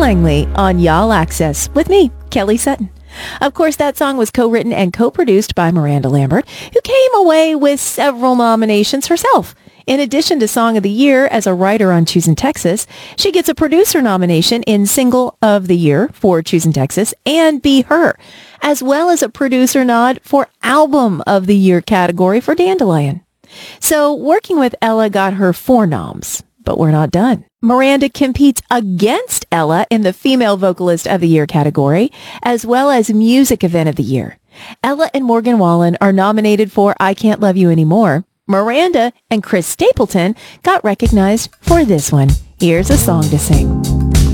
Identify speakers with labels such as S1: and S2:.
S1: Langley on Y'all Access with me, Kelly Sutton. Of course, that song was co-written and co-produced by Miranda Lambert, who came away with several nominations herself. In addition to Song of the Year as a writer on Choosin' Texas, she gets a producer nomination in Single of the Year for Choosin' Texas and Be Her, as well as a producer nod for Album of the Year category for Dandelion. So working with Ella got her 4 noms, but we're not done. Miranda competes against Ella in the Female Vocalist of the Year category, as well as Music Event of the Year. Ella and Morgan Wallen are nominated for I Can't Love You Anymore. Miranda and Chris Stapleton got recognized for this one. Here's a song to sing.